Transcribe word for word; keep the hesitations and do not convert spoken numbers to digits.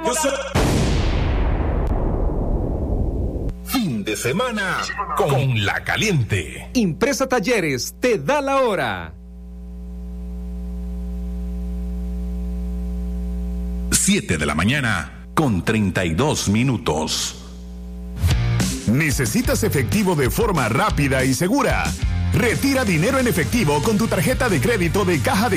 Yo soy... Fin de semana con La Caliente. Impresa Talleres te da la hora. siete de la mañana con treinta y dos minutos. ¿Necesitas efectivo de forma rápida y segura? Retira dinero en efectivo con tu tarjeta de crédito de Caja de